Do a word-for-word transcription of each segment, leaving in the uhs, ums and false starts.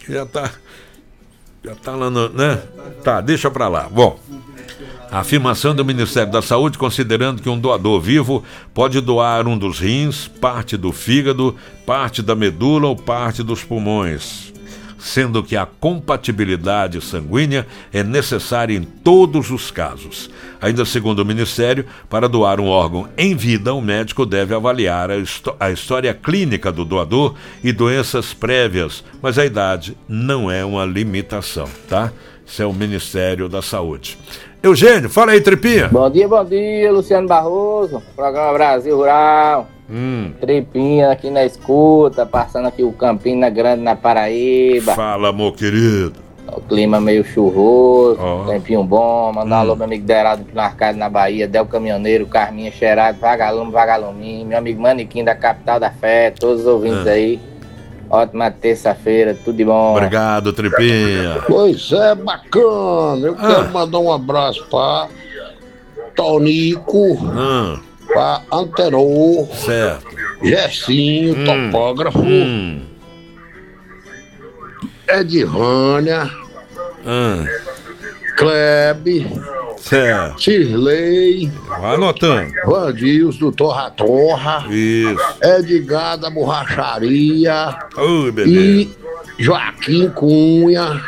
Já tá, já tá lá no, né? Tá, deixa pra lá. Bom, a afirmação do Ministério da Saúde, considerando que um doador vivo pode doar um dos rins, parte do fígado, parte da medula ou parte dos pulmões, sendo que a compatibilidade sanguínea é necessária em todos os casos. Ainda segundo o Ministério, para doar um órgão em vida, o médico deve avaliar a, a história clínica do doador e doenças prévias, mas a idade não é uma limitação, tá? Isso é o Ministério da Saúde. Eugênio, fala aí, Tripinha. Bom dia, bom dia, Luciano Barroso, programa Brasil Rural. Hum. Tripinha aqui na escuta, passando aqui o Campina Grande na Paraíba. Fala, meu querido. O clima meio chuvoso, oh. tempinho bom. Mandar um alô, meu amigo Deraldo no Arcade na Bahia, Del Caminhoneiro, Carminha Cheirado, Vagalume, Vagaluminho, meu amigo Manequim da capital da fé, todos os ouvintes ah. aí. Ótima terça-feira, tudo de bom. Obrigado, Tripinha. Pois é, bacana. Eu ah. quero mandar um abraço para Tonico, ah. para Anteror, certo. Gessinho, hum. topógrafo, hum. Edivânia, hum. Klebe, certo. Cirlei, vai anotando. Vandils do Torra Torra, isso. Edgar da Borracharia, Ui, e Joaquim Cunha,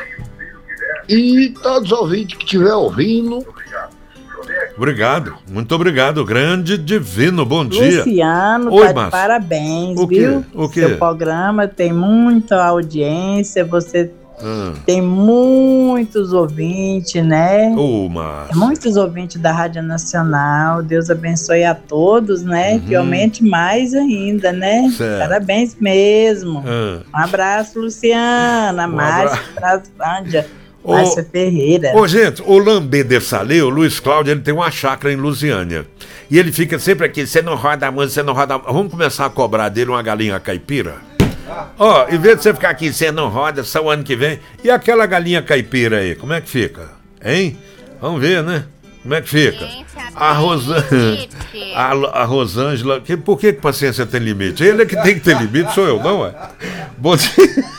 e todos os ouvintes que estiver ouvindo. Obrigado, muito obrigado, grande divino, bom dia. Luciano, Oi, tá de Márcio. Parabéns, o viu? O quê? Seu programa tem muita audiência, você hum. tem muitos ouvintes, né? Ô, Márcio. Muitos ouvintes da Rádio Nacional, Deus abençoe a todos, né? Uhum. Que aumente mais ainda, né? Certo. Parabéns mesmo. Hum. Um abraço, Luciana, Um Márcia, Brasvândia. Márcia Ô, Ferreira. Ô, gente, o Lambê de Salê, o Luiz Cláudio, ele tem uma chácara em Lusiânia. E ele fica sempre aqui, você não roda a música, você não roda a... Vamos começar a cobrar dele uma galinha caipira? Ó, oh, em vez de você ficar aqui, você não roda, só o ano que vem. E aquela galinha caipira aí, como é que fica? Hein? Vamos ver, né? Como é que fica? A, Rosa... a, a Rosângela... Que, por que, que paciência tem limite? Ele é que tem que ter limite, sou eu, não é? Bom dia...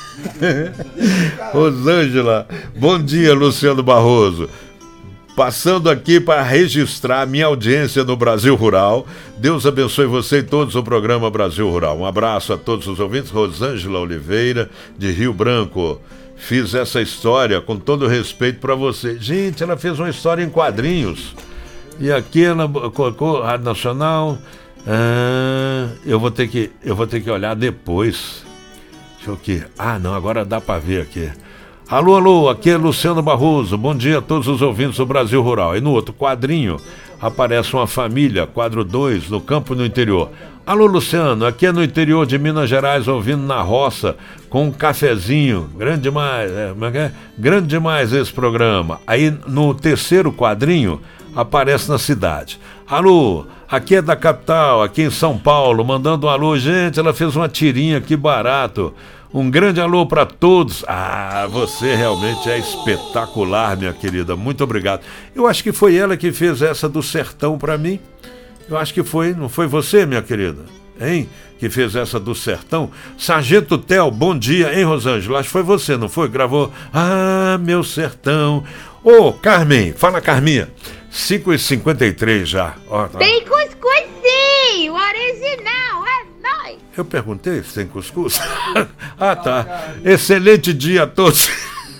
Rosângela, bom dia, Luciano Barroso. Passando aqui para registrar minha audiência no Brasil Rural. Deus abençoe você e todos o programa Brasil Rural. Um abraço a todos os ouvintes. Rosângela Oliveira, de Rio Branco. Fiz essa história com todo respeito para você. Gente, ela fez uma história em quadrinhos. E aqui ela colocou Rádio Nacional. Ah, eu vou ter que, eu vou ter que olhar depois. Deixa eu aqui. Ah, não, agora dá para ver aqui. Alô, alô, aqui é Luciano Barroso. Bom dia a todos os ouvintes do Brasil Rural. E no outro quadrinho aparece uma família, quadro dois, no campo e no interior. Alô, Luciano, aqui é no interior de Minas Gerais, ouvindo na roça, com um cafezinho. Grande demais, é, é? Grande demais esse programa. Aí no terceiro quadrinho aparece na cidade. Alô, aqui é da capital, aqui em São Paulo, mandando um alô. Gente, ela fez uma tirinha, que barato. Um grande alô para todos. Ah, você realmente é espetacular, minha querida. Muito obrigado. Eu acho que foi ela que fez essa do sertão para mim. Eu acho que foi, não foi você, minha querida? Hein? Que fez essa do sertão. Sargento Tel, bom dia, hein, Rosângela? Acho que foi você, não foi? Gravou. Ah, meu sertão. Ô, oh, Carmen, fala, Carminha. cinco e cinquenta e três já. Ó, tá. Tem cuscuz sim, o original, é nóis. Eu perguntei se tem cuscuz. Ah, tá. Excelente dia a todos.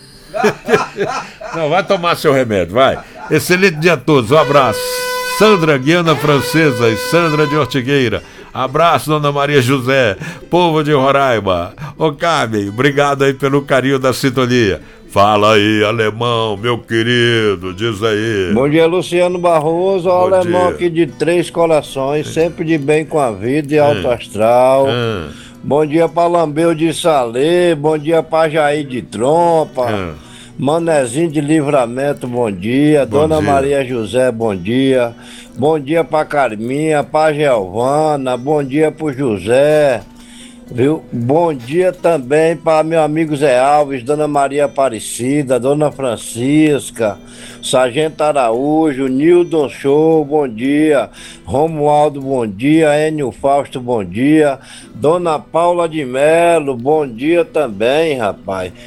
Não, vai tomar seu remédio, vai. Excelente dia a todos, um abraço. Sandra, Guiana Francesa e Sandra de Ortigueira. Abraço, Dona Maria José, povo de Roraima. Ô, Carmen, obrigado aí pelo carinho da sintonia. Fala aí, alemão, meu querido, diz aí. Bom dia, Luciano Barroso, o Bom alemão dia. aqui de Três Corações, sempre de bem com a vida e alto astral. Hum. Bom dia pra Lambeu de Salê, bom dia pra Jair de Trompa, Hum. Manezinho de Livramento, bom dia. Bom Dona dia. Maria José, bom dia. Bom dia pra Carminha, pra Gelvana, bom dia pro José. Viu? Bom dia também para meu amigo Zé Alves, Dona Maria Aparecida, Dona Francisca, Sargento Araújo, Nildon Show, bom dia. Romualdo, bom dia. Enio Fausto, bom dia. Dona Paula de Melo, bom dia também, rapaz.